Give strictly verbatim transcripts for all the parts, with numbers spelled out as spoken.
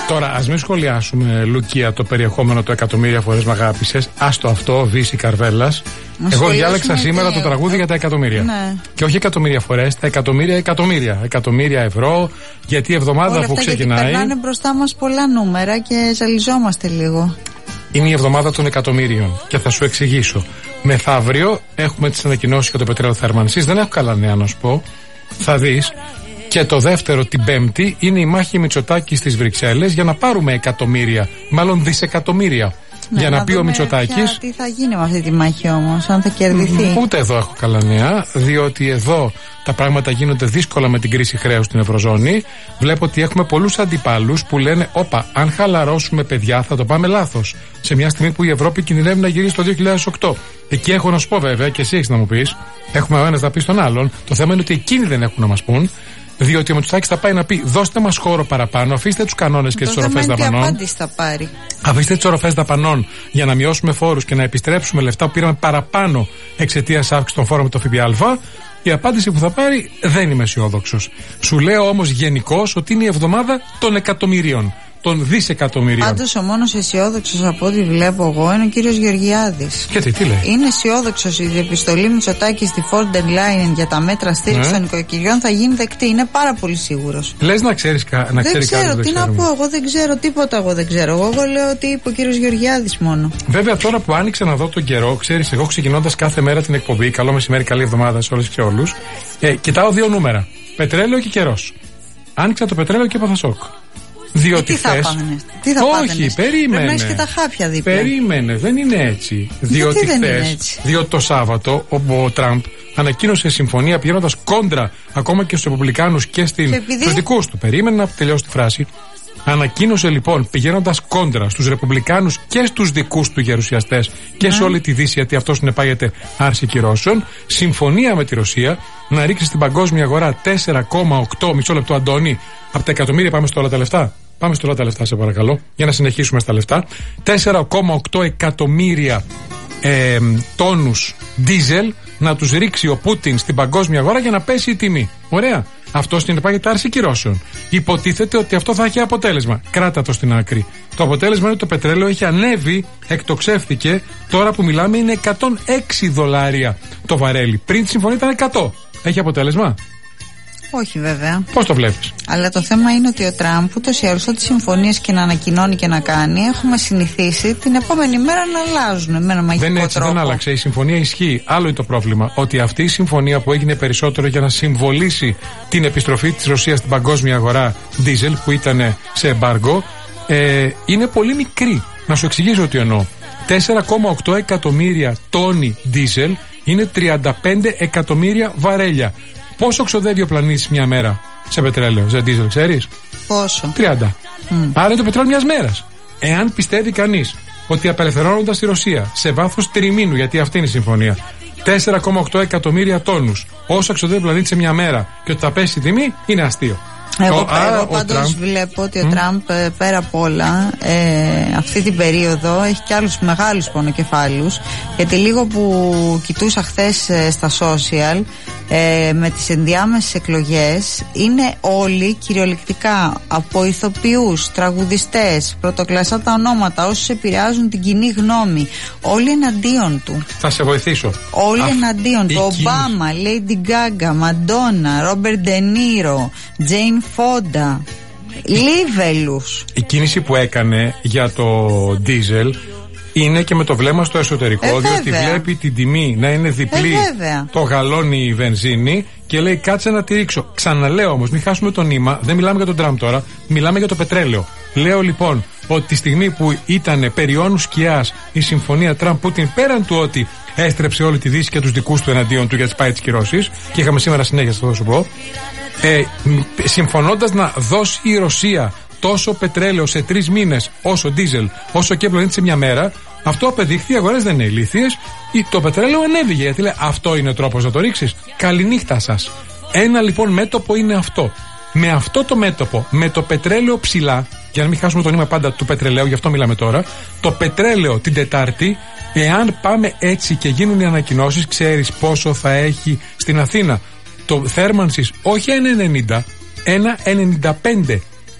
Τώρα, ας μην σχολιάσουμε, Λουκία, το περιεχόμενο το εκατομμύρια φορές μ' αγάπησες. Άστο αυτό, Βύση Καρβέλας. Εγώ διάλεξα σήμερα το τραγούδι για τα εκατομμύρια. Ναι. Και όχι εκατομμύρια φορές, τα εκατομμύρια εκατομμύρια. Εκατομμύρια ευρώ, γιατί η εβδομάδα όλα που αυτά ξεκινάει. Γιατί περνάνε μπροστά μας πολλά νούμερα και ζαλιζόμαστε λίγο. Είναι η εβδομάδα των εκατομμύριων και θα σου εξηγήσω. Μεθαύριο έχουμε τις ανακοινώσεις για το πετρέλαιο θέρμανσης. Δεν έχω καλά νέα να σου πω. Θα δεις. Και το δεύτερο, την Πέμπτη, είναι η μάχη Μητσοτάκη στις Βρυξέλλες για να πάρουμε εκατομμύρια, μάλλον δισεκατομμύρια. Ναι, για να, να πει ο Μητσοτάκης. Τι θα γίνει με αυτή τη μάχη όμως, αν θα κερδιθεί. Ούτε εδώ έχω καλά νέα, διότι εδώ τα πράγματα γίνονται δύσκολα με την κρίση χρέους στην Ευρωζώνη. Βλέπω ότι έχουμε πολλούς αντιπάλους που λένε: όπα, αν χαλαρώσουμε, παιδιά, θα το πάμε λάθος. Σε μια στιγμή που η Ευρώπη κινδυνεύει να γυρίσει το δύο χιλιάδες οκτώ. Εκεί έχω να σου πω, βέβαια, και εσύ έχεις να μου πεις. Έχουμε ο ένας να πει στον άλλον. Το θέμα είναι ότι εκείνοι δεν έχουν να μας πούν. Διότι ο Μητσοτάκης θα πάει να πει: δώστε μας χώρο παραπάνω, αφήστε τους κανόνες και τις οροφές δαπανών. Τι απάντηση θα πάρει. Αφήστε τις οροφές δαπανών για να μειώσουμε φόρους και να επιστρέψουμε λεφτά που πήραμε παραπάνω εξαιτίας αύξησης των φόρων με το ΦΠΑ. Η απάντηση που θα πάρει δεν είμαι αισιόδοξος. Σου λέω όμως γενικώς ότι είναι η εβδομάδα των εκατομμυρίων. Των δισεκατομμυρίων. Πάντως ο μόνος αισιόδοξος από ό,τι βλέπω εγώ είναι ο κύριος Γεωργιάδης. Γιατί, τι λέει? Είναι αισιόδοξος. Η διεπιστολή Μητσοτάκη στη Φόρντερ Λάιεν για τα μέτρα στήριξη ναι. των νοικοκυριών θα γίνει δεκτή. Είναι πάρα πολύ σίγουρος. Λες να ξέρεις κα, να δεν ξέρει ξέρω, κάτι, τι δεν να πω. Εγώ δεν ξέρω τίποτα. Εγώ δεν ξέρω. Εγώ, εγώ λέω ότι είπε ο κύριος Γεωργιάδης μόνο. Βέβαια, τώρα που άνοιξε να δω τον καιρό, ξέρεις, εγώ ξεκινώντας κάθε μέρα την εκπομπή, καλό μεσημέρι, καλή εβδομάδα σε όλες και όλους, ε, κοιτάω δύο νούμερα. Πετρέλαιο και καιρός. Άνοιξα το πετρέλαιο και έπαθα σοκ. Διότι τι θα θες... πάνε, τι θα όχι, πάνε, περίμενε. Πρέπει να έχεις και τα χάπια δίπλα. Περίμενε, δεν είναι έτσι. Διότι δεν θες, είναι έτσι. Διότι το Σάββατο ο, ο Τραμπ ανακοίνωσε συμφωνία πηγαίνοντας κόντρα ακόμα και στους Ρεπουμπλικάνους και στην... επειδή... στους δικούς του. Περίμενε να τελειώσει τη φράση. Ανακοίνωσε λοιπόν πηγαίνοντας κόντρα στους Ρεπουμπλικάνους και στους δικούς του γερουσιαστές και ναι. σε όλη τη Δύση, γιατί αυτό συνεπάγεται άρση κυρώσεων, συμφωνία με τη Ρωσία να ρίξει στην παγκόσμια αγορά τέσσερα κόμμα οκτώ, μισό λεπτό Αντώνη, από τα εκατομμύρια πάμε στο όλα τα λεφτά. Πάμε στο όλα τα λεφτά, σε παρακαλώ, για να συνεχίσουμε στα λεφτά. τέσσερα κόμμα οκτώ εκατομμύρια ε, τόνους ντίζελ να τους ρίξει ο Πούτιν στην παγκόσμια αγορά για να πέσει η τιμή. Ωραία. Αυτό συνεπάγεται άρση κυρώσεων. Υποτίθεται ότι αυτό θα έχει αποτέλεσμα. Κράτα το στην άκρη. Το αποτέλεσμα είναι ότι το πετρέλαιο έχει ανέβει, εκτοξεύτηκε. Τώρα που μιλάμε είναι εκατόν έξι δολάρια το βαρέλι. Πριν τη συμφωνία ήταν εκατό. Έχει αποτέλεσμα? Όχι βέβαια. Πώς το βλέπεις? Αλλά το θέμα είναι ότι ο Τραμπ ούτως ή άλλως ό,τι συμφωνίες και να ανακοινώνει και να κάνει, έχουμε συνηθίσει την επόμενη μέρα να αλλάζουν με ένα μαγικό δεν έτσι, τρόπο. Δεν άλλαξε. Η συμφωνία ισχύει. Άλλο είναι το πρόβλημα. Ότι αυτή η συμφωνία που έγινε περισσότερο για να συμβολήσει την επιστροφή της Ρωσίας στην παγκόσμια αγορά ντίζελ που ήταν σε εμπάργκο, ε, είναι πολύ μικρή. Να σου εξηγήσω τι εννοώ. τέσσερα κόμμα οκτώ εκατομμύρια τόνοι ντίζελ είναι τριάντα πέντε εκατομμύρια βαρέλια. Πόσο ξοδεύει ο πλανήτης μια μέρα σε πετρέλαιο, σε ντίζελ, ξέρεις? Πόσο? τριάντα. Mm. Άρα είναι το πετρέλαιο μιας μέρας. Εάν πιστεύει κανείς ότι απελευθερώνοντας τη Ρωσία σε βάθος τριμήνου, γιατί αυτή είναι η συμφωνία, τέσσερα κόμμα οκτώ εκατομμύρια τόνους, όσο ξοδεύει ο πλανήτης σε μια μέρα και ότι θα πέσει η τιμή, είναι αστείο. Εγώ, εγώ πάντως βλέπω ότι ο mm. Τραμπ πέρα απ' όλα ε, αυτή την περίοδο έχει και άλλους μεγάλους πονοκεφάλους, γιατί λίγο που κοιτούσα χθες ε, στα social ε, με τις ενδιάμεσες εκλογές είναι όλοι κυριολεκτικά από ηθοποιούς, τραγουδιστές, πρωτοκλασσά τα ονόματα, όσους επηρεάζουν την κοινή γνώμη, όλοι εναντίον του. Θα σε βοηθήσω. Όλοι Α, εναντίον του. Ομπάμα, Lady Gaga, Μαντόνα, Ρόμπερτ Ντενίρο, Τζέιν Φόντα, Λίβελους. Η κίνηση που έκανε για το ντίζελ είναι και με το βλέμμα στο εσωτερικό, ε, διότι βλέπει την τιμή να είναι διπλή ε, το γαλόνι η βενζίνη και λέει κάτσε να τη ρίξω. Ξαναλέω όμως, μην χάσουμε το νήμα, δεν μιλάμε για τον Τραμπ τώρα, μιλάμε για το πετρέλαιο. Λέω λοιπόν ότι τη στιγμή που ήταν περιόνου σκιάς η συμφωνία Τραμπ-Πούτιν, πέραν του ότι έστρεψε όλη τη Δύση και τους δικούς του εναντίον του για τις πάει τις κυρώσεις, και είχαμε σήμερα συνέχεια, θα σου πω, ε, συμφωνώντας να δώσει η Ρωσία τόσο πετρέλαιο σε τρεις μήνες, όσο ντίζελ, όσο και πλανήτη σε μια μέρα, αυτό απεδείχθη, οι αγορές δεν είναι ηλίθιες. Το πετρέλαιο ανέβηκε, γιατί λέει αυτό είναι ο τρόπος να το ρίξεις. Καληνύχτα σας. Ένα λοιπόν μέτωπο είναι αυτό. Με αυτό το μέτωπο, με το πετρέλαιο ψηλά, για να μην χάσουμε το νήμα πάντα του πετρελαίου, γι' αυτό μιλάμε τώρα, το πετρέλαιο την Τετάρτη, εάν πάμε έτσι και γίνουν οι ανακοινώσεις, ξέρεις πόσο θα έχει στην Αθήνα? Το θέρμανσης όχι ένα ενενήντα, ένα ενενήντα πέντε.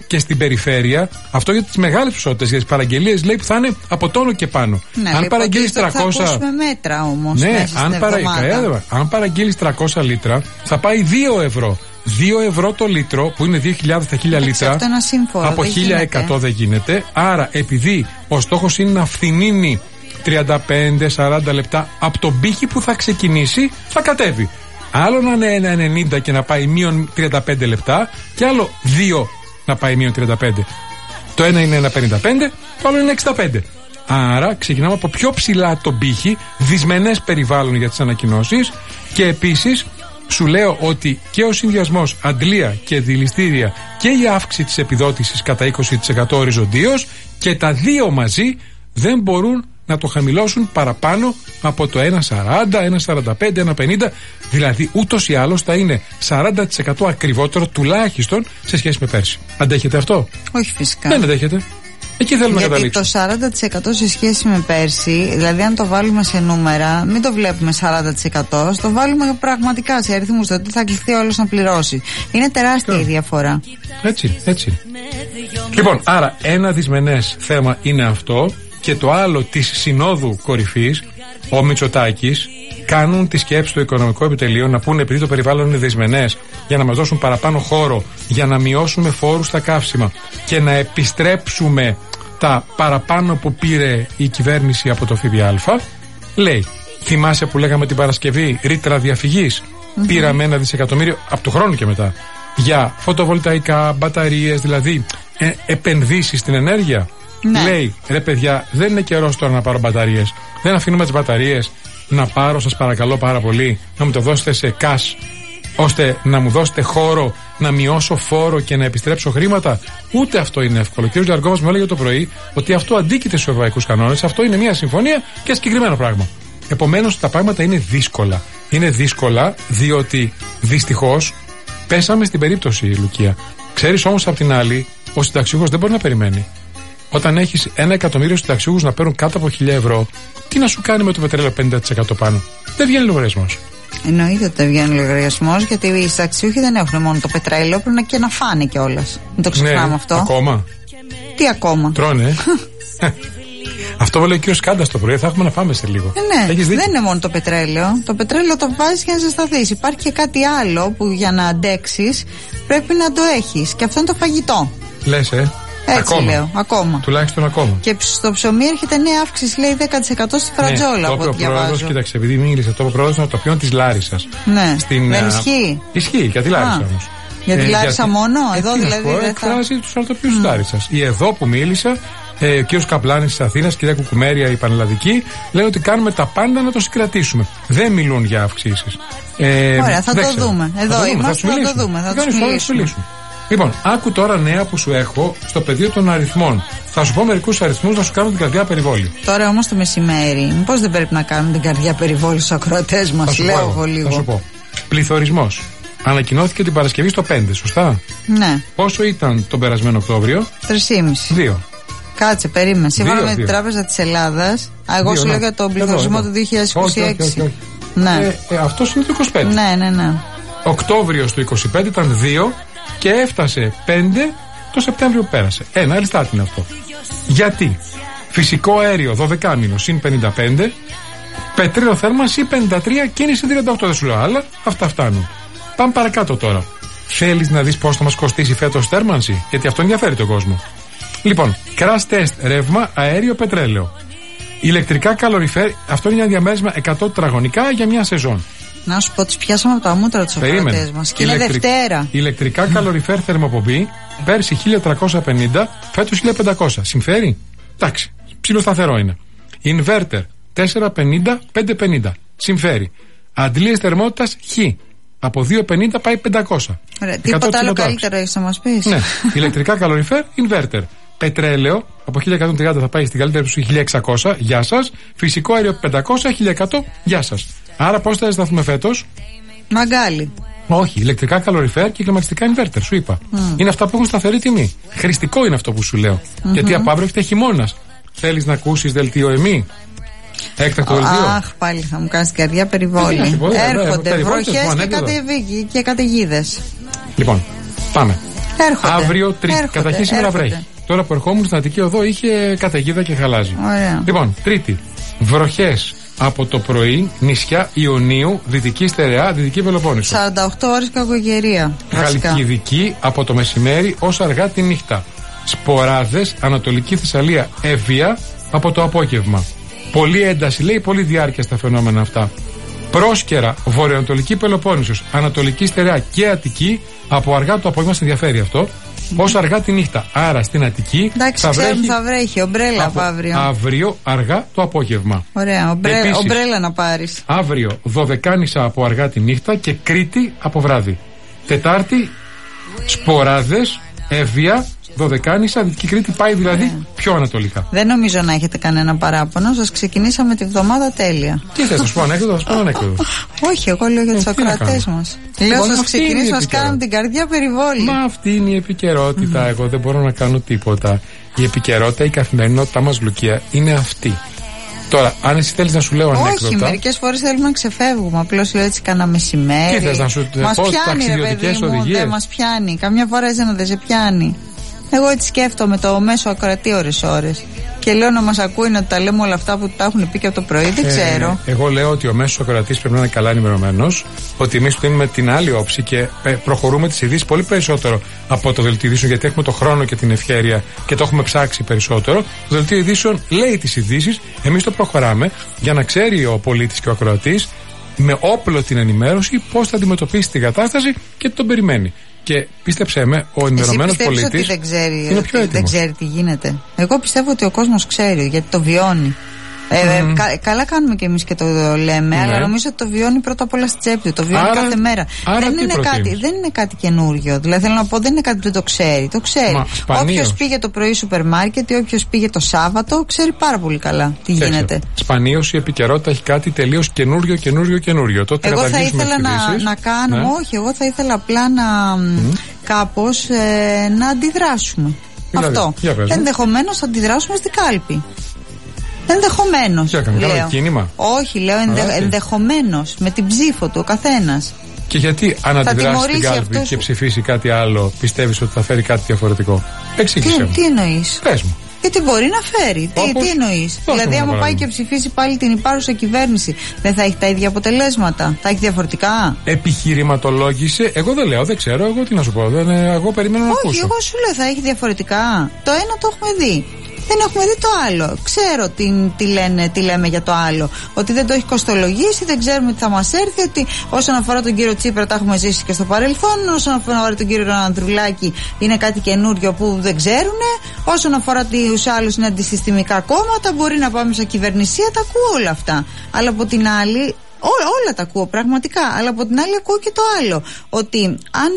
και στην περιφέρεια. Αυτό για τις μεγάλες ποσότητες. Για τις παραγγελίες λέει που θα είναι από τόνο και πάνω. Ναι, αν παραγγείλεις τριακόσια. Θα ακούσουμε μέτρα όμως. Ναι, αν, παρα... αν παραγγείλεις τριακόσια λίτρα θα πάει δύο ευρώ. δύο ευρώ το λίτρο, που είναι δύο χιλιάδες τα χίλια λίτρα. Αυτό είναι σύμφωνο, από χίλια εκατό δεν γίνεται. Άρα, επειδή ο στόχος είναι να φθηνίνει τριάντα πέντε σαράντα λεπτά από τον πύχη που θα ξεκινήσει, θα κατέβει. Άλλο να είναι ένα ενενήντα και να πάει μείον τριάντα πέντε λεπτά, και άλλο δύο να πάει μείον τριάντα πέντε. Το ένα είναι ένα πενήντα πέντε, το άλλο είναι εξήντα πέντε. Άρα ξεκινάμε από πιο ψηλά τον πύχη, δυσμενές περιβάλλον για τις ανακοινώσεις, και επίσης σου λέω ότι και ο συνδυασμός αντλία και δηληστήρια και η αύξηση της επιδότησης κατά είκοσι τοις εκατό οριζοντίως, και τα δύο μαζί δεν μπορούν να το χαμηλώσουν παραπάνω από το ένα σαράντα, ένα σαράντα πέντε, ένα πενήντα. Δηλαδή ούτως ή άλλως θα είναι σαράντα τοις εκατό ακριβότερο τουλάχιστον σε σχέση με πέρσι. Αντέχετε αυτό? Όχι φυσικά. Δεν αντέχετε. Εκεί θέλουμε να καταλήξουμε. Γιατί το σαράντα τοις εκατό σε σχέση με πέρσι, δηλαδή αν το βάλουμε σε νούμερα, μην το βλέπουμε σαράντα τοις εκατό, το βάλουμε πραγματικά σε αριθμούς, δηλαδή θα κληθεί όλος να πληρώσει. Είναι τεράστια yeah. η διαφορά. Έτσι, έτσι. Λοιπόν, άρα ένα δυσμενές θέμα είναι αυτό, και το άλλο της Συνόδου Κορυφής, ο Μητσοτάκης, κάνουν τη σκέψη του Οικονομικού Επιτελείου να πούνε, επειδή το περιβάλλον είναι δυσμενές, για να μας δώσουν παραπάνω χώρο, για να μειώσουμε φόρους στα καύσιμα και να επιστρέψουμε τα παραπάνω που πήρε η κυβέρνηση από το ΦΠΑ. Λέει, θυμάσαι που λέγαμε την Παρασκευή, ρήτρα διαφυγής? Mm-hmm. Πήραμε ένα δισεκατομμύριο από του χρόνου και μετά για φωτοβολταϊκά, μπαταρίες, δηλαδή ε, επενδύσεις στην ενέργεια. Ναι. Λέει, ρε παιδιά, δεν είναι καιρός τώρα να πάρω μπαταρίες. Δεν αφήνουμε τις μπαταρίες να πάρω, σας παρακαλώ πάρα πολύ, να μου το δώσετε σε cash, ώστε να μου δώσετε χώρο να μειώσω φόρο και να επιστρέψω χρήματα. Ούτε αυτό είναι εύκολο. Ο κ. Τζαργκόβας μου έλεγε το πρωί ότι αυτό αντίκειται στους ευρωπαϊκούς κανόνες. Αυτό είναι μια συμφωνία και συγκεκριμένο πράγμα. Επομένως τα πράγματα είναι δύσκολα. Είναι δύσκολα διότι δυστυχώς πέσαμε στην περίπτωση, Λουκία. Ξέρεις όμως απ' την άλλη, ο συνταξιούχος δεν μπορεί να περιμένει. Όταν έχεις ένα εκατομμύριο συνταξιούχους να παίρνουν κάτω από χίλια ευρώ, τι να σου κάνει με το πετρέλαιο πενήντα τοις εκατό πάνω? Δεν βγαίνει λογαριασμός. Εννοείται ότι δεν βγαίνει λογαριασμός, γιατί οι συνταξιούχοι δεν έχουν μόνο το πετρέλαιο, πρέπει και να φάνε κιόλας. Μην το ξεχνάμε ναι, αυτό. Ακόμα. Τι ακόμα? Τρώνε. Αυτό λέει και ο Σκάντα το πρωί, θα έχουμε να φάμε σε λίγο. Ε, ναι, δεν είναι μόνο το πετρέλαιο. Το πετρέλαιο το βάζεις για να ζεσταθείς. Υπάρχει και κάτι άλλο που για να αντέξεις πρέπει να το έχεις. Και αυτό είναι το φαγητό. Λες, ε. Έτσι ακόμα. λέω, ακόμα. Τουλάχιστον ακόμα. Και στο ψωμί έρχεται νέα αύξηση, λέει δέκα τοις εκατό στη φρατζόλα. Ναι, από το είπε ο πρόεδρος, κοίταξε, επειδή μίλησε, το είπε ο πρόεδρος των ατοπιών της Λάρισσας. Ναι, στην, δεν ισχύει. Ισχύει, για τη Λάρισα όμως. Για τη ε, Λάρισα γιατί, μόνο, εδώ ε, δηλαδή. Δεν εκφράζει θα... τους ατοπιούς της Λάρισσας. Η εδώ που μίλησα, ε, ο κ. Καπλάνης της Αθήνας, κυρία Κουκουμέρια, η Πανελλαδική, λένε ότι κάνουμε τα πάντα να το συγκρατήσουμε. Δεν μιλούν για αυξήσεις. Ε, Ωραία, θα το ξέρω. δούμε. Εδώ θα είμαστε, θα, θα το δούμε. Θα το μιλήσουμε. Λοιπόν, άκου τώρα νέα που σου έχω στο πεδίο των αριθμών. Θα σου πω μερικούς αριθμούς να σου κάνω την καρδιά περιβόλη. Τώρα όμως το μεσημέρι, μήπως δεν πρέπει να κάνουμε την καρδιά περιβόλη στους ακροατές μας? Λέω εγώ λίγο. Θα σου πω. Πληθωρισμός. Ανακοινώθηκε την Παρασκευή στο πέντε, σωστά? Ναι. Πόσο ήταν τον περασμένο Οκτώβριο? τρία κόμμα πέντε. δύο. Κάτσε, περίμενε. Σύμφωνα με την Τράπεζα της Ελλάδας, εγώ σου λέω για τον πληθωρισμό εδώ, εδώ. του δύο χιλιάδες είκοσι έξι. Όχι, όχι, όχι, όχι. Ναι. Ε, ε, αυτός είναι το είκοσι πέντε. Ναι, ναι, ναι. Οκτώβριος του είκοσι πέντε ήταν δύο και έφτασε πέντε το Σεπτέμβριο που πέρασε. Ένα, αριστάτη είναι αυτό. Γιατί? Φυσικό αέριο δώδεκα μήνο συν πενήντα πέντε, πετρέλαιο θέρμανση πενήντα τρία, κίνηση τριάντα οκτώ. Δεν σου λέω άλλα, αυτά φτάνουν. Πάμε παρακάτω τώρα. Θέλεις να δεις πώς θα μας κοστίσει φέτος θέρμανση? Γιατί αυτό ενδιαφέρει τον κόσμο. Λοιπόν, crash test ρεύμα, αέριο, πετρέλαιο. Ηλεκτρικά καλοριφέρ, αυτό είναι ένα διαμέρισμα εκατό τετραγωνικά για μια σεζόν. Να σου πω, τις πιάσαμε από τα μούτρα τους ακροατές μας. Και Ηλεκτρι... είναι Δευτέρα. Ηλεκτρικά καλοριφέρ θερμοπομπή, πέρσι χίλια τριακόσια πενήντα, φέτος χίλια πεντακόσια. Συμφέρει? Εντάξει, ψιλοσταθερό είναι. Inverter τετρακόσια πενήντα, πεντακόσια πενήντα. Συμφέρει. Αντλίες θερμότητας χ. Από διακόσια πενήντα πάει πεντακόσια. Ωραία, τίποτα άλλο καλύτερο έχεις να μας πεις? Ναι. Ηλεκτρικά καλοριφέρ, inverter. Πετρέλαιο από χίλια εκατόν τριάντα θα πάει στην καλύτερη του χίλια εξακόσια. Γεια σας. Φυσικό αέριο πεντακόσια, χίλια εκατό. Γεια σας. Άρα πώς θα σταθούμε φέτος? Μαγκάλι. Όχι, ηλεκτρικά καλοριφέρ και κλιματιστικά inverter, σου είπα. Mm. Είναι αυτά που έχουν σταθερή τιμή. Χρηστικό είναι αυτό που σου λέω. Mm-hmm. Γιατί από αύριο έχετε χειμώνας. Θέλεις να ακούσεις δελτίο εμή? Έκτακτο δελτίο. Αχ, πάλι θα μου κάνεις την καρδιά περιβόλη. Έρχονται βροχές και καταιγίδες. Λοιπόν, πάμε. Έρχονται. Αύριο Τρίτη. Καταρχήν σήμερα βρέχει. Τώρα που ερχόμουν στην Αττική Οδό είχε καταιγίδα και χαλάζει. Ωραία. Λοιπόν, Τρίτη. Βροχές από το πρωί, νησιά Ιωνίου, Δυτική Στερεά, Δυτική Πελοπόννησο. σαράντα οκτώ ώρες κακοκαιρία. Χαλκιδική από το μεσημέρι ως αργά τη νύχτα. Σποράδες, Ανατολική Θεσσαλία, Εύβοια από το απόγευμα. Πολύ ένταση, λέει, πολύ διάρκεια στα φαινόμενα αυτά. Πρόσκαιρα, Βορειοανατολική Πελοπόννησος, Ανατολική Στερεά και Αττική από αργά το απόγευμα, σε ενδιαφέρει αυτό. Mm. Ως αργά τη νύχτα. Άρα στην Αττική εντάξει, θα βρέχει. Θα βρέχει, ομπρέλα από αύριο. Αύριο αργά το απόγευμα. Ωραία, ομπρέ, Επίσης, ομπρέλα να πάρεις. Αύριο Δωδεκάνησα από αργά τη νύχτα και Κρήτη από βράδυ. Τετάρτη, Σποράδες, Εύβοια, Δωδεκάνησα, Δυτική Κρήτη, πάει δηλαδή yeah. πιο ανατολικά. Δεν νομίζω να έχετε κανένα παράπονο. Σας ξεκινήσαμε τη βδομάδα τέλεια. Τι θες, θα σου πω ανέκδοτο, θα σου πω ανέκδοτο. Όχι, εγώ λέω για τους ακροατές μας. Λέω σας ξεκινήσουμε, μας κάνουμε την καρδιά περιβόλη. Μα αυτή είναι η επικαιρότητα. Εγώ δεν μπορώ να κάνω τίποτα. Η επικαιρότητα, η καθημερινότητά μας, Λουκία, είναι αυτή. Τώρα, αν εσύ θέλεις να σου λέω ανέκδοτα. Όχι, μερικές φορές θέλουμε να ξεφεύγουμε. Απλώς λέω έτσι κανένα μεσημέρι. Τι θες να σου μας πω, πιάνει, ρε παιδί μου, δεν μας πιάνει. Καμιά φορά εσένα δεν σε πιάνει. Εγώ έτσι σκέφτομαι το μέσο ακροατή ώρες-ώρες. Και λέω να μας ακούει να τα λέμε όλα αυτά που τα έχουν πει και από το πρωί. Δεν ξέρω. Ε, εγώ λέω ότι ο μέσος ακροατής πρέπει να είναι καλά ενημερωμένος. Ότι εμείς του δίνουμε την άλλη όψη και προχωρούμε τις ειδήσεις πολύ περισσότερο από το δελτίο ειδήσεων, γιατί έχουμε το χρόνο και την ευχέρεια και το έχουμε ψάξει περισσότερο. Το δελτίο ειδήσεων λέει τις ειδήσεις, εμείς το προχωράμε για να ξέρει ο πολίτης και ο ακροατής με όπλο την ενημέρωση πώς θα αντιμετωπίσει την κατάσταση και τον περιμένει. Και πίστεψέ με, ο ενημερωμένος πολίτης δεν ξέρει, είναι πιο έτοιμος. Δεν ξέρει τι γίνεται. Εγώ πιστεύω ότι ο κόσμος ξέρει, γιατί το βιώνει. Ε, mm. κα, καλά κάνουμε και εμείς και το λέμε, ναι. αλλά νομίζω ότι το βιώνει πρώτα απ' όλα στη τσέπη του. Το βιώνει άρα, κάθε μέρα. Άρα δεν, είναι κάτι, δεν είναι κάτι καινούριο. Δηλαδή θέλω να πω, δεν είναι κάτι που δεν το ξέρει. Το ξέρει. Όποιος πήγε το πρωί σούπερ μάρκετ ή όποιος πήγε το Σάββατο, ξέρει πάρα πολύ καλά τι Τέξε. γίνεται. Σπανίως η επικαιρότητα έχει κάτι τελείως καινούριο, καινούριο, καινούριο. Τότε εγώ θα ήθελα να, να κάνουμε, ναι. όχι, εγώ θα ήθελα απλά να mm. κάπως ε, να αντιδράσουμε. Δηλαδή, αυτό. Ενδεχομένως αντιδράσουμε στην κάλπη. Ενδεχομένως. Λέω. Κίνημα. Όχι, λέω ενδε, ενδεχομένως. Με την ψήφο του ο καθένας. Και γιατί αν αντιδράσει την κάλπη και ψηφίσει κάτι άλλο, πιστεύεις ότι θα φέρει κάτι διαφορετικό? Εξήγησε μου. Τι εννοείς? Πες μου. Γιατί μπορεί να φέρει. Τι, τι εννοείς? Δηλαδή, άμα πάει και ψηφίσει πάλι την υπάρχουσα κυβέρνηση, δεν θα έχει τα ίδια αποτελέσματα? Θα έχει διαφορετικά? Επιχειρηματολόγησε. Εγώ δεν λέω, δεν ξέρω. Εγώ τι να σου πω. Δεν, εγώ περιμένω να Όχι, ακούσω. Όχι, εγώ σου λέω θα έχει διαφορετικά. Το ένα το έχουμε δει. Δεν έχουμε δει το άλλο. Ξέρω τι, τι, λένε, τι λέμε για το άλλο. Ότι δεν το έχει κοστολογήσει, δεν ξέρουμε τι θα μας έρθει. Ότι όσον αφορά τον κύριο Τσίπρα, τα έχουμε ζήσει και στο παρελθόν. Όσον αφορά τον κύριο Ανδρουλάκη, είναι κάτι καινούριο που δεν ξέρουν. Όσον αφορά τους άλλους, είναι αντισυστημικά κόμματα. Μπορεί να πάμε σε κυβερνησία, τα ακούω όλα αυτά. Αλλά από την άλλη. Όλα, όλα τα ακούω πραγματικά, αλλά από την άλλη ακούω και το άλλο, ότι αν,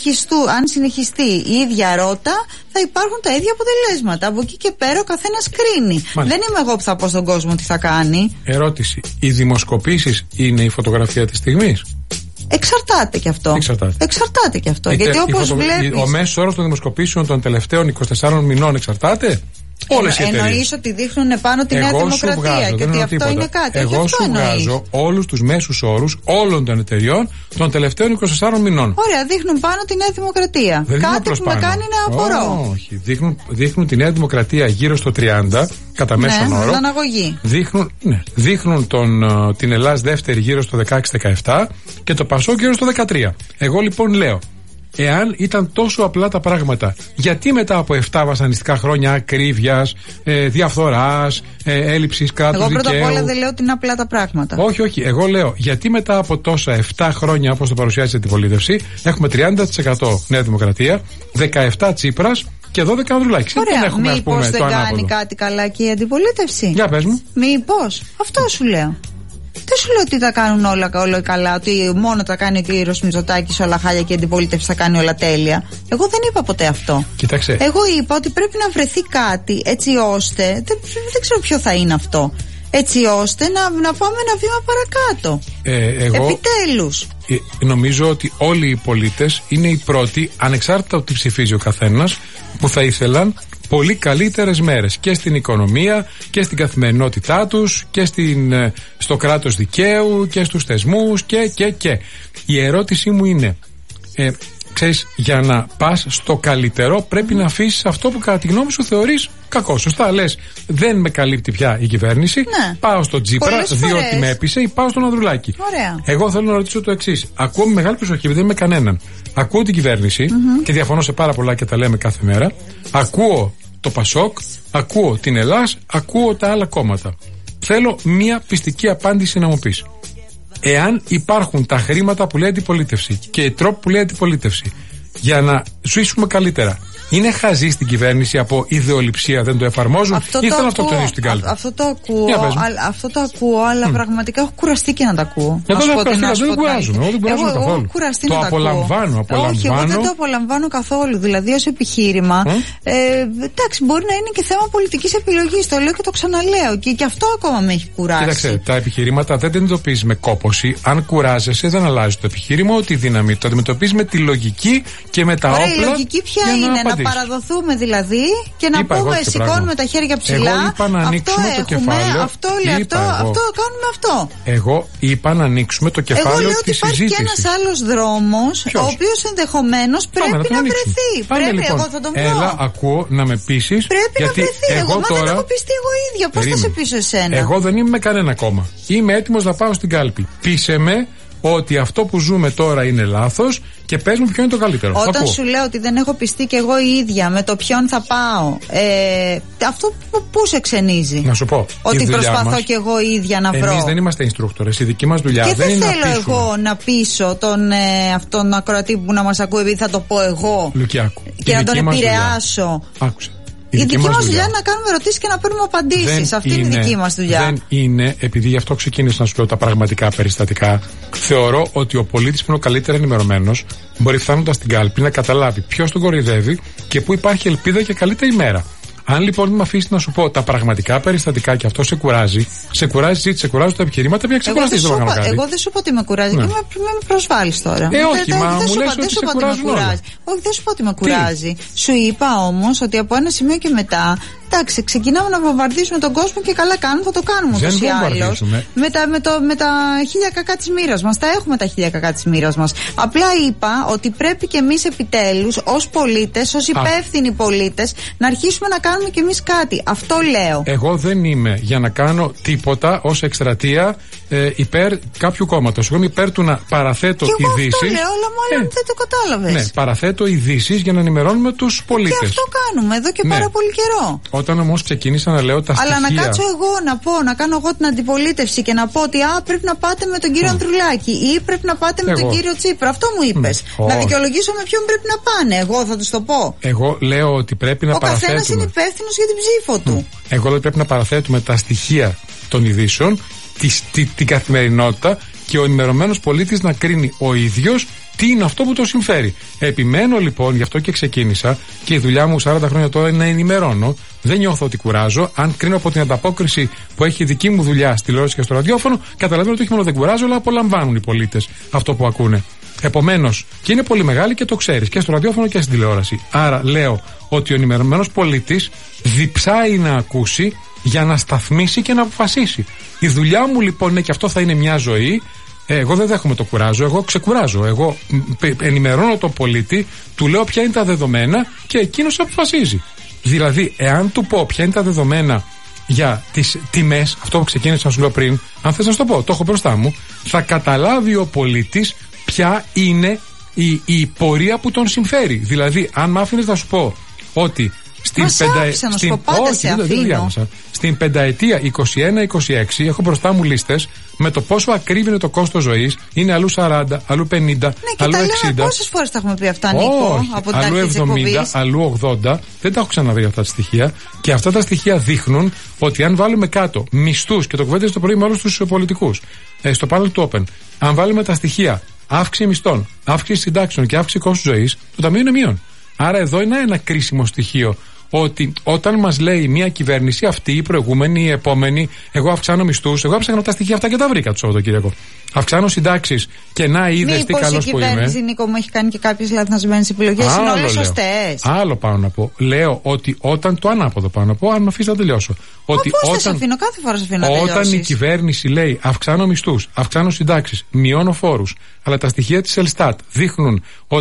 αν συνεχιστεί η ίδια ρότα θα υπάρχουν τα ίδια αποτελέσματα. Από εκεί και πέρα ο καθένας κρίνει. Μάλιστα. Δεν είμαι εγώ που θα πω στον κόσμο τι θα κάνει. Ερώτηση, οι δημοσκοπήσεις είναι η φωτογραφία της στιγμής? Εξαρτάται και αυτό. Εξαρτάται, Εξαρτάται και αυτό. η, γιατί όπως φωτο... βλέπεις... Ο μέσος όρος των δημοσκοπήσεων των τελευταίων είκοσι τεσσάρων μηνών εξαρτάται. Όλες οι εταιρείες. Εννοείς ότι δείχνουν πάνω τη Νέα Δημοκρατία βγάζω, και ότι αυτό τίποτα. Είναι κάτι. Εγώ αυτό σου εννοείς. βγάζω όλους τους μέσους όρους όλων των εταιρεών των τελευταίων είκοσι τεσσάρων μηνών. Ωραία, δείχνουν πάνω τη Νέα Δημοκρατία. Δεν κάτι που πάνω. με κάνει να απορώ. Όχι, δείχνουν, δείχνουν τη Νέα Δημοκρατία γύρω στο τριάντα κατά μέσον ναι, όρο. Αναγωγή. Δείχνουν, ναι, δείχνουν τον, την Ελλάς δεύτερη γύρω στο δεκαέξι δεκαεπτά και το Πασόκ γύρω στο δεκατρία. Εγώ λοιπόν λέω, εάν ήταν τόσο απλά τα πράγματα, γιατί μετά από επτά βασανιστικά χρόνια ακρίβειας, ε, διαφθοράς, ε, έλλειψης κράτους δικαίου. Εγώ πρώτα απ' όλα δεν λέω ότι είναι απλά τα πράγματα. Όχι, όχι. Εγώ λέω, γιατί μετά από τόσα επτά χρόνια, όπως το παρουσιάζει η αντιπολίτευση, έχουμε τριάντα τοις εκατό Νέα Δημοκρατία, δεκαεπτά Τσίπρας και δώδεκα Ανδρουλάκης. Ωραία, δεν έχουμε, μήπως πούμε, δεν το κάνει ανάποδο. κάτι καλά και η αντιπολίτευση? Για πες μου. Μήπως. Αυτό σου λέω. Δεν σου λέω ότι τα κάνουν όλα, όλα καλά, ότι μόνο τα κάνει ο κύριος Μητσοτάκης όλα χάλια και η αντιπολίτευση θα κάνει όλα τέλεια. Εγώ δεν είπα ποτέ αυτό. Κοίταξε. Εγώ είπα ότι πρέπει να βρεθεί κάτι έτσι ώστε. Δεν, δεν ξέρω ποιο θα είναι αυτό. Έτσι ώστε να, να πάμε ένα βήμα παρακάτω. Ε, εγώ, Επιτέλους. Ε, νομίζω ότι όλοι οι πολίτες είναι οι πρώτοι, ανεξάρτητα ότι ψηφίζει ο καθένας, που θα ήθελαν πολύ καλύτερες μέρες και στην οικονομία και στην καθημερινότητά τους και στην, στο κράτος δικαίου και στους θεσμούς και και και. Η ερώτησή μου είναι, ε, ξέρεις, για να πας στο καλύτερο πρέπει mm. να αφήσεις αυτό που κατά τη γνώμη σου θεωρείς κακό. Σωστά λες, δεν με καλύπτει πια η κυβέρνηση. Ναι. Πάω στο Τσίπρα, πολλές διότι φορές με έπεισε, ή πάω στον Ανδρουλάκη. Ωραία. Εγώ θέλω να ρωτήσω το εξής. Ακούω με μεγάλη προσοχή, δεν είμαι κανέναν. Ακούω την κυβέρνηση mm-hmm. και διαφωνώ σε πάρα πολλά και τα λέμε κάθε μέρα. Ακούω το Πασόκ, ακούω την Ελλάς, ακούω τα άλλα κόμματα. Θέλω μία πιστική απάντηση να μου πεις. Εάν υπάρχουν τα χρήματα που λέει αντιπολίτευση και οι τρόποι που λέει αντιπολίτευση για να ζήσουμε καλύτερα, είναι χαζή στην κυβέρνηση από ιδεολειψία, δεν το εφαρμόζουν, αυτό ή το θέλουν ακούω, αυτό το στην κάλπη. Αυτό το ακούω, α, αυτό το ακούω, αλλά mm. πραγματικά έχω κουραστεί και να τα ακούω. Εγώ δεν κουραστεί, δεν κουράζουμε, εγώ δεν κουράζουμε εγώ, καθόλου. Εγώ κουραστεί το να απολαμβάνω, τα απολαμβάνω. Όχι, εγώ δεν το απολαμβάνω καθόλου. Δηλαδή, ως επιχείρημα, mm? ε, εντάξει, μπορεί να είναι και θέμα πολιτικής επιλογής. Το λέω και το ξαναλέω. Και, και αυτό ακόμα με έχει κουράσει. Κοίταξε, τα επιχειρήματα δεν τα αντιμετωπίζεις με κόπωση. Αν κουράζεσαι, δεν αλλάζει το επιχείρημα, ό,τι δύναμη. Το αντιμετωπίζεις με τη λογική και με τα όπλα. Η λογική ποια είναι, να παραδοθούμε δηλαδή και να είπα πούμε σηκώνουμε τα χέρια ψηλά. Εγώ είπα να ανοίξουμε αυτό το έχουμε, κεφάλαιο. Αυτό λέει αυτό, αυτό, κάνουμε αυτό. Εγώ είπα να ανοίξουμε το κεφάλαιο της συζήτησης. Εγώ λέω ότι υπάρχει και ένας άλλος δρόμος, ο οποίος ενδεχομένως πρέπει να, να βρεθεί. Πάμε, πρέπει, λοιπόν, εγώ θα τον πω. Έλα, ακούω να με πείσεις. Πρέπει γιατί να βρεθεί. Εγώ, εγώ τώρα... δεν έχω πιστεί εγώ ίδια. Πώς θα σε πείσω εσένα? Εγώ δεν είμαι με κανένα κόμμα. Είμαι έτοιμος να πάω στην κάλπη. Πείσε με ότι αυτό που ζούμε τώρα είναι λάθος και πες μου ποιο είναι το καλύτερο. Όταν Ακούω. σου λέω ότι δεν έχω πιστεί και εγώ η ίδια με το ποιον θα πάω, ε, αυτό πού σε ξενίζει? Να σου πω. Ότι προσπαθώ μας, και εγώ η ίδια να βρω. Εμείς δεν είμαστε instructors. Η δική μας δουλειά και δεν είναι να θέλω εγώ να πείσω τον ε, αυτόν ακροατή που να μας ακούει, επειδή θα το πω εγώ. Λουκιάκου. Και να τον επηρεάσω. Άκουσε. Η, η δική, δική μας δουλειά είναι να κάνουμε ερωτήσεις και να παίρνουμε απαντήσεις. Αυτή είναι η δική μας δουλειά. Δεν είναι, επειδή γι' αυτό ξεκίνησα να σου λέω τα πραγματικά περιστατικά, θεωρώ ότι ο πολίτης που είναι ο καλύτερα ενημερωμένος μπορεί φτάνοντας στην κάλπη να καταλάβει ποιος τον κοροϊδεύει και πού υπάρχει ελπίδα και καλύτερη μέρα. Αν λοιπόν με αφήσει να σου πω τα πραγματικά περιστατικά και αυτό σε κουράζει, σε κουράζει ζήτη, σε κουράζει τα επιχειρήματα, πια ξεκουραστείς το πράγμα κάτι. Εγώ δεν σου πω ότι με κουράζει, ναι. Και με, με προσβάλλεις τώρα. Ε, όχι, μα μου λες ότι σε κουράζουν όλα. Όχι, δεν σου πω ότι με κουράζει. Σου είπα όμως ότι από ένα σημείο και μετά, εντάξει, ξεκινάμε να βομβαρδίσουμε τον κόσμο και καλά κάνουμε, θα το κάνουμε ούτως ή άλλως. Με τα, με, το, με τα χίλια κακά της μοίρας μας. Τα έχουμε τα χίλια κακά της μοίρας μας. Απλά είπα ότι πρέπει και εμείς επιτέλους, ως πολίτες, ως υπεύθυνοι πολίτες, να αρχίσουμε να κάνουμε κι εμείς κάτι. Αυτό λέω. Εγώ δεν είμαι για να κάνω τίποτα ως εκστρατεία ε, υπέρ κάποιου κόμματος. Εγώ είμαι υπέρ του να παραθέτω ειδήσεις. Αυτό λέω, αλλά μάλλον ε, δεν το κατάλαβες. Ναι, παραθέτω ειδήσεις για να ενημερώνουμε τους πολίτες. Και αυτό κάνουμε εδώ και ναι. πάρα πολύ καιρό. Όταν όμως ξεκίνησα να λέω τα αλλά στοιχεία. Αλλά να κάτσω εγώ να πω, να κάνω εγώ την αντιπολίτευση και να πω ότι α, πρέπει να πάτε με τον κύριο mm. Ανδρουλάκη ή πρέπει να πάτε με εγώ. τον κύριο Τσίπρα. Αυτό μου είπες. Mm. Να δικαιολογήσω με ποιον πρέπει να πάνε. Εγώ θα τους το πω. Εγώ λέω ότι πρέπει να ο παραθέτουμε. Ο καθένας είναι υπεύθυνος για την ψήφο του. Mm. Εγώ λέω πρέπει να παραθέτουμε τα στοιχεία των ειδήσεων, τη, τη, την καθημερινότητα και ο ενημερωμένος πολίτης να κρίνει ο ίδιος τι είναι αυτό που το συμφέρει. Επιμένω λοιπόν, γι' αυτό και ξεκίνησα και η δουλειά μου σαράντα χρόνια τώρα είναι να ενημερώνω. Δεν νιώθω ότι κουράζω. Αν κρίνω από την ανταπόκριση που έχει η δική μου δουλειά στη τηλεόραση και στο ραδιόφωνο, καταλαβαίνω ότι όχι μόνο δεν κουράζω, αλλά απολαμβάνουν οι πολίτες αυτό που ακούνε. Επομένως, και είναι πολύ μεγάλη και το ξέρεις και στο ραδιόφωνο και στην τηλεόραση. Άρα λέω ότι ο ενημερωμένος πολίτης διψάει να ακούσει για να σταθμίσει και να αποφασίσει. Η δουλειά μου λοιπόν είναι και αυτό θα είναι μια ζωή. Εγώ δεν δέχομαι το κουράζω, εγώ ξεκουράζω. Εγώ ενημερώνω τον πολίτη, του λέω ποια είναι τα δεδομένα και εκείνος αποφασίζει. Δηλαδή, εάν του πω ποια είναι τα δεδομένα για τις τιμές, αυτό που ξεκίνησα να σου λέω πριν, αν θες να σου το πω, το έχω μπροστά μου, θα καταλάβει ο πολίτης ποια είναι η, η πορεία που τον συμφέρει. Δηλαδή, αν μ' άφηνες να σου πω ότι στην, πεντα... στην... Όχι, στην πενταετία είκοσι ένα είκοσι έξι έχω μπροστά μου λίστες με το πόσο ακρίβει είναι το κόστος ζωής. Είναι αλλού σαράντα, αλλού πενήντα, ναι, αλλού και τα εξήντα. Λέμε, πόσες φορές τα έχουμε πει αυτά, Νίκο, όχι, από την αλλού εβδομήντα, αλλού ογδόντα. Δεν τα έχω ξαναδεί αυτά τα στοιχεία. Και αυτά τα στοιχεία δείχνουν ότι αν βάλουμε κάτω μισθούς, και το κουβέντιζε το πρωί με όλους τους πολιτικούς ε, στο πάνελ του Open, αν βάλουμε τα στοιχεία αύξηση μισθών, αύξηση συντάξεων και αύξηση κόστου ζωής, το ταμείο είναι μείον. Άρα εδώ είναι ένα κρίσιμο στοιχείο. Ότι όταν μας λέει μια κυβέρνηση, αυτή η προηγούμενη, η επόμενη, εγώ αυξάνω μισθούς, εγώ έψαχνα τα στοιχεία αυτά και τα βρήκα το Σαββατοκύριακο. Αυξάνω συντάξεις και να είδες τι καλός που είμαι. Μήπως η κυβέρνηση, Νίκο, μου έχει κάνει και κάποιες λαθασμένες επιλογές, είναι όλες σωστές. Άλλο πάω να πω. Λέω ότι όταν το ανάποδο πάω να πω, αν με αφήσει να τελειώσω. Ότι πώς όταν, θα σε αφήνω, κάθε φορά σε αφήνω να τελειώσεις. Όταν η κυβέρνηση λέει αυξάνω μισθούς, αυξάνω συντάξεις, μειώνω φόρους, αλλά τα στοιχεία της Ελστάτ δείχνουν ότι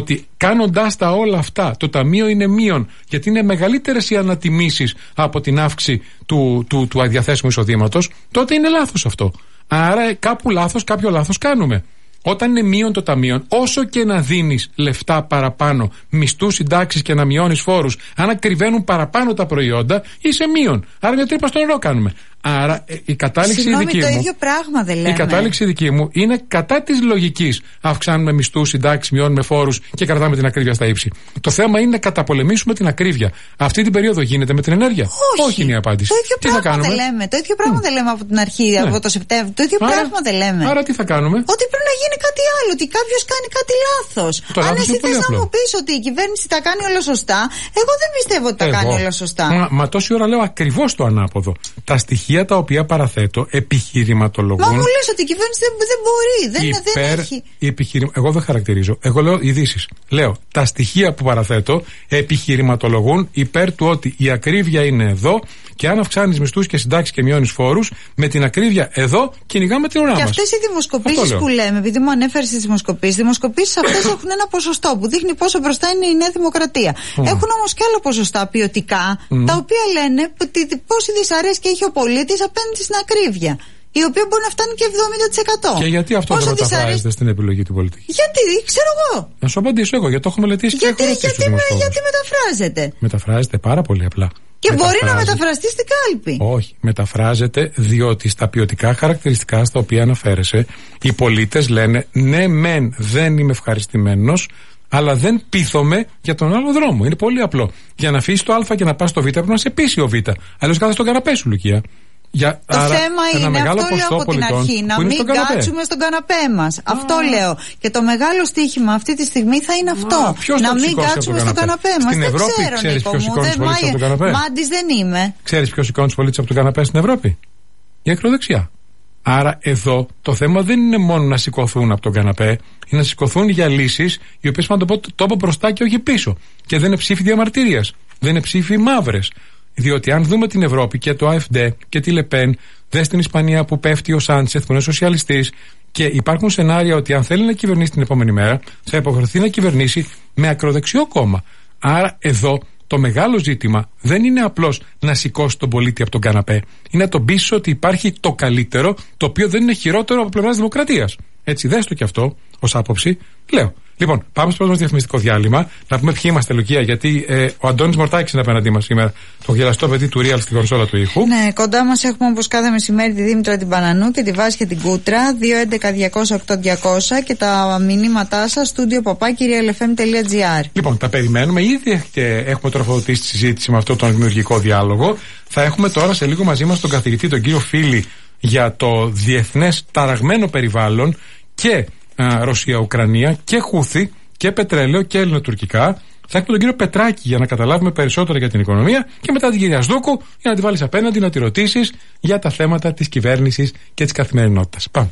κάνοντάς τα όλα αυτά, το ταμείο είναι μείον, γιατί είναι μεγαλύτερες οι ανατιμήσεις από την αύξηση του, του, του αδιαθέσιμου εισοδήματος, τότε είναι λάθος αυτό. Άρα κάπου λάθος, κάποιο λάθος κάνουμε. Όταν είναι μείον το ταμείο, όσο και να δίνεις λεφτά παραπάνω, μισθούς, συντάξεις και να μειώνεις φόρους, αν ακριβένουν παραπάνω τα προϊόντα, είσαι μείον. Άρα μια τρύπα στο νερό κάνουμε. Άρα η κατάληξη Συγγνώμη, δική το μου. ίδιο πράγμα δεν λέμε. Η κατάληξη δική μου είναι κατά της λογικής. Αυξάνουμε μισθούς, συντάξεις, μειώνουμε φόρους και κρατάμε την ακρίβεια στα ύψη. Το θέμα είναι να καταπολεμήσουμε την ακρίβεια. Αυτή την περίοδο γίνεται με την ενέργεια. Όχι, Όχι είναι η απάντηση. Το ίδιο τι πράγμα θα κάνουμε? δεν λέμε. Το ίδιο πράγμα mm. δεν λέμε από την αρχή, ναι. από το Σεπτέμβριο. Το ίδιο άρα, πράγμα δεν λέμε. Άρα τι θα κάνουμε? Ότι πρέπει να γίνει κάτι άλλο, ότι κάποιο κάνει κάτι λάθος. Αν εσύ θες να μου πεις ότι η κυβέρνηση τα κάνει όλα σωστά, εγώ δεν πιστεύω ότι τα εγώ. κάνει όλα σωστά. Μα, μα τόση ώρα λέω ακριβώς το ανάποδο. Τα στοιχεία τα οποία παραθέτω επιχειρηματολογούν. Μα μου λες ότι η κυβέρνηση δεν, δεν μπορεί, δεν, υπέρ, δεν έχει. Επιχειρημα... Εγώ δεν χαρακτηρίζω. Εγώ λέω ειδήσεις. Λέω τα στοιχεία που παραθέτω επιχειρηματολογούν υπέρ του ότι η ακρίβεια είναι εδώ και αν αυξάνεις μισθούς και συντάξεις και μειώνεις φόρους, με την ακρίβεια εδώ κυνηγάμε την ουρά μας. Και αυτές οι δημοσκοπήσεις που λέμε, επειδή μου ανέφερες τις δημοσκοπήσεις, οι δημοσκοπήσεις αυτές έχουν ένα ποσοστό που δείχνει πόσο μπροστά είναι η Νέα Δημοκρατία. Mm. Έχουν όμως και άλλα ποσοστά ποιοτικά, mm. τα οποία λένε πόση δυσαρέσκεια έχει ο πολίτης απέναντι στην ακρίβεια, η οποία μπορεί να φτάνει και εβδομήντα τοις εκατό. Και γιατί αυτό δεν μεταφράζεται δυσαρέσ... στην επιλογή του πολιτική? Γιατί, ξέρω εγώ. Να σου απαντήσω εγώ, γιατί το έχω μελετήσει και γιατί, έχω γιατί, με, γιατί μεταφράζεται. Μεταφράζεται πάρα πολύ απλά. Και μπορεί να μεταφραστεί στην κάλπη. Όχι, μεταφράζεται διότι στα ποιοτικά χαρακτηριστικά στα οποία αναφέρεσαι, οι πολίτες λένε ναι, μεν δεν είμαι ευχαριστημένος, αλλά δεν πείθομαι για τον άλλο δρόμο. Είναι πολύ απλό. Για να αφήσει το Α και να πα στο Β, πρέπει να σε πείσει ο Β. Αλλιώς κάθεσαι στον καναπέ σου, Λουκία. Για, το άρα, θέμα είναι, αυτό λέω από την αρχή, να μην κάτσουμε στον καναπέ μας. Αυτό λέω. Και το μεγάλο στοίχημα αυτή τη στιγμή θα είναι αυτό. Α, να μην κάτσουμε στον καναπέ μας. Στην δεν Ευρώπη ξέρω, ξέρεις Νίκο ποιος μου. σηκώνει τους πολίτες από τον καναπέ? Μάντης δεν είμαι. Ξέρεις ποιος σηκώνει τους πολίτες από τον καναπέ στην Ευρώπη? Η ακροδεξιά. Άρα εδώ το θέμα δεν είναι μόνο να σηκωθούν από τον καναπέ, είναι να σηκωθούν για λύσεις οι οποίες πάνε το τόπο μπροστά και όχι πίσω. Και δεν είναι ψήφοι διαμαρτυρίας. Δεν είναι ψήφοι μαύρες. Διότι αν δούμε την Ευρώπη και το ΑΕΦΔ και τη Λεπέν, δες την Ισπανία που πέφτει ο Σάντσεθ που είναι σοσιαλιστής, και υπάρχουν σενάρια ότι αν θέλει να κυβερνήσει την επόμενη μέρα, θα υποχρεωθεί να κυβερνήσει με ακροδεξιό κόμμα. Άρα εδώ το μεγάλο ζήτημα δεν είναι απλώς να σηκώσει τον πολίτη από τον καναπέ. Είναι να τον πείσει ότι υπάρχει το καλύτερο, το οποίο δεν είναι χειρότερο από πλευράς δημοκρατίας. Έτσι, δες το και αυτό ως άποψη. Λέω. Λοιπόν, πάμε στο πρώτο μας διαφημιστικό διάλειμμα. Να πούμε ποιοι είμαστε, Λουκία, γιατί ε, ο Αντώνης Μορτάκης είναι απέναντί μας σήμερα. Το γελαστό παιδί του Real στην κονσόλα του ήχου. Ναι, κοντά μας έχουμε όπως κάθε μεσημέρι τη Δήμητρα την Πανανού και τη Βάση και την Κούτρα. δύο έντεκα διακόσια οκτώ διακόσια και τα μηνύματά σας στούντιο παπάκι real f m τελεία g r. Λοιπόν, τα περιμένουμε. Ήδη έχουμε τροφοδοτήσει τη συζήτηση με αυτό τον δημιουργικό διάλογο. Θα έχουμε τώρα σε λίγο μαζί μας τον καθηγητή, τον κύριο Φίλη, για το διεθνές ταραγμένο περιβάλλον και Ρωσία-Ουκρανία και Χούθη και πετρέλαιο και ελληνοτουρκικά. Θα έχουμε τον κύριο Πετράκη για να καταλάβουμε περισσότερα για την οικονομία και μετά την κυρία Σδούκου για να τη βάλεις απέναντι, να τη ρωτήσεις για τα θέματα της κυβέρνησης και της καθημερινότητας. Πάμε.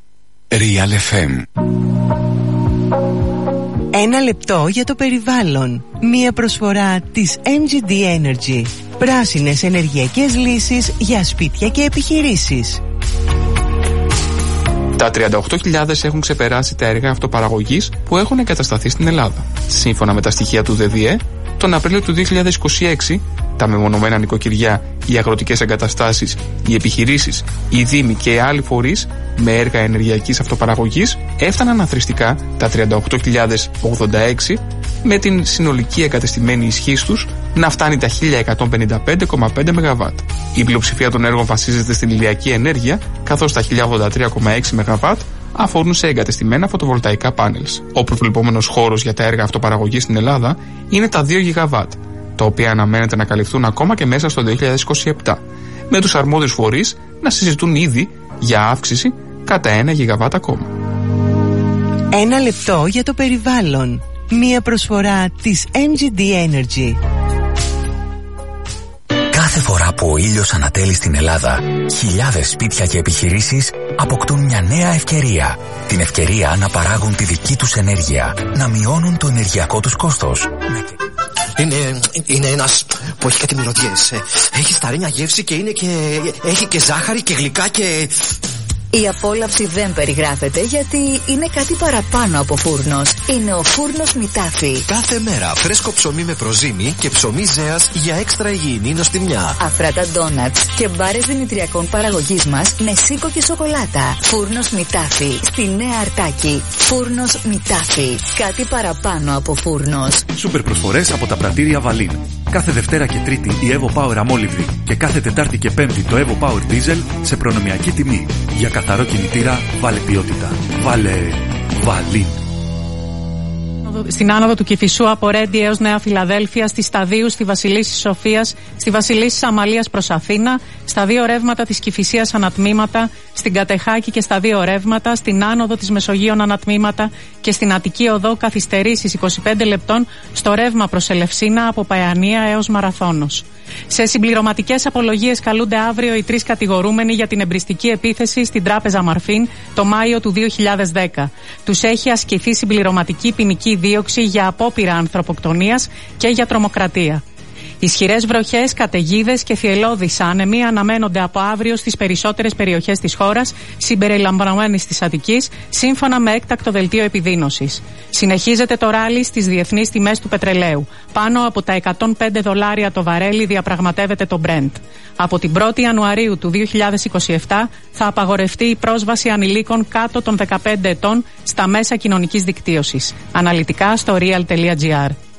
Real εφ εμ. Ένα λεπτό για το περιβάλλον. Μία προσφορά της εμ τζι ντι Energy. Πράσινες ενεργειακές λύσεις για σπίτια και επιχειρήσεις. Τα τριάντα οκτώ χιλιάδες έχουν ξεπεράσει τα έργα αυτοπαραγωγής που έχουν εγκατασταθεί στην Ελλάδα. Σύμφωνα με τα στοιχεία του ΔΔΕ, τον Απρίλιο του δύο χιλιάδες είκοσι έξι, τα μεμονωμένα νοικοκυριά, οι αγροτικές εγκαταστάσεις, οι επιχειρήσεις, οι δήμοι και οι άλλοι φορείς με έργα ενεργειακής αυτοπαραγωγής έφταναν αθροιστικά τα τριάντα οκτώ χιλιάδες ογδόντα έξι, με την συνολική εγκατεστημένη ισχύς τους να φτάνει τα χίλια εκατόν πενήντα πέντε κόμμα πέντε μεγαβάτ. Η πλειοψηφία των έργων βασίζεται στην ηλιακή ενέργεια, καθώς τα χίλια ογδόντα τρία κόμμα έξι μεγαβάτ αφορούν σε εγκατεστημένα φωτοβολταϊκά πάνελς. Ο προβλεπόμενος χώρος για τα έργα αυτοπαραγωγής στην Ελλάδα είναι τα δύο γιγαβάτ, τα οποία αναμένεται να καλυφθούν ακόμα και μέσα στο δύο χιλιάδες είκοσι επτά, με τους αρμόδιους φορείς να συζητούν ήδη για αύξηση κατά ένα γιγαβάτ ακόμα. Ένα λεπτό για το περιβάλλον. Μία προσφορά της εμ τζι ντι Energy. Κάθε φορά που ο ήλιος ανατέλει στην Ελλάδα, χιλιάδες σπίτια και επιχειρήσεις αποκτούν μια νέα ευκαιρία. Την ευκαιρία να παράγουν τη δική τους ενέργεια, να μειώνουν το ενεργειακό τους κόστος. Είναι, είναι ένας που έχει κάτι μυρωδιές. Έχει σταρίνια γεύση και είναι και... έχει και ζάχαρη και γλυκά και... Η απόλαυση δεν περιγράφεται γιατί είναι κάτι παραπάνω από φούρνος. Είναι ο φούρνος Μητάφι. Κάθε μέρα φρέσκο ψωμί με προζύμι και ψωμί ζέας για έξτρα υγιεινή νοστιμιά. Αφράτα ντόνατς και μπάρες δημητριακών παραγωγής μας με σίκο και σοκολάτα. Φούρνος Μητάφι στη Νέα Αρτάκη. Φούρνος Μητάφι. Κάτι παραπάνω από φούρνος. Σούπερ προσφορές από τα πρατήρια Βαλίν. Κάθε Δευτέρα και Τρίτη η Evo Power αμόλυβδη και κάθε Τετάρτη και Πέμπτη το Evo Power Diesel σε προνομιακή τιμή. Για καθαρό κινητήρα βάλε ποιότητα. Βάλε Βαλίν. Στην άνοδο του Κηφισού από Ρέντι έως Νέα Φιλαδέλφια, στη Σταδίου, στη Βασιλίσσης Σοφίας, στη Βασιλίσσης Αμαλίας προς Αθήνα, στα δύο ρεύματα της Κηφισίας ανατμήματα, στην Κατεχάκη και στα δύο ρεύματα, στην άνοδο της Μεσογείων ανατμήματα και στην Αττική Οδό καθυστερήσεις είκοσι πέντε λεπτών στο ρεύμα προς Ελευσίνα από Παϊανία έως Μαραθώνος. Σε συμπληρωματικές απολογίες καλούνται αύριο οι τρεις κατηγορούμενοι για την εμπριστική επίθεση στην Τράπεζα Μαρφίν το Μάιο του δύο χιλιάδες δέκα. Τους έχει ασκηθεί συμπληρωματική ποινική δίωξη για απόπειρα ανθρωποκτονίας και για τρομοκρατία. Ισχυρές βροχές, καταιγίδες και θυελλώδεις άνεμοι αναμένονται από αύριο στις περισσότερες περιοχές της χώρας, συμπεριλαμβανομένης της Αττικής, σύμφωνα με έκτακτο δελτίο επιδείνωσης. Συνεχίζεται το ράλι στις διεθνείς τιμές του πετρελαίου. Πάνω από τα εκατόν πέντε δολάρια το βαρέλι διαπραγματεύεται το Brent. Από την πρώτη Ιανουαρίου του δύο χιλιάδες είκοσι επτά θα απαγορευτεί η πρόσβαση ανηλίκων κάτω των δεκαπέντε ετών στα μέσα κοινωνικής δικτύωσης. Αναλυτικά στο real τελεία gr.